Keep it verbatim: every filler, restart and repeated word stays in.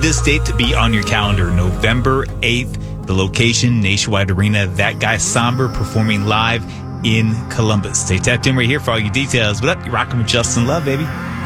this date to be on your calendar. November eighth, the location, Nationwide Arena. That Guy Somber performing live in Columbus. Stay tapped in right here for all your details. What up? You're rocking with Justin Love, baby.